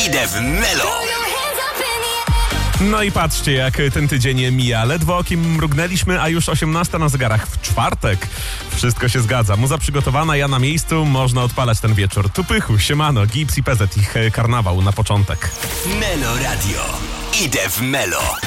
Idę w Melo. No i patrzcie, jak ten tydzień mija. Ledwo okiem mrugnęliśmy, a już 18 na zegarach w czwartek. Wszystko się zgadza. Muza przygotowana, ja na miejscu. Można odpalać ten wieczór. Tu Pychu, siemano, Gips i PZ, ich karnawał na początek. Melo Radio. Idę w Melo.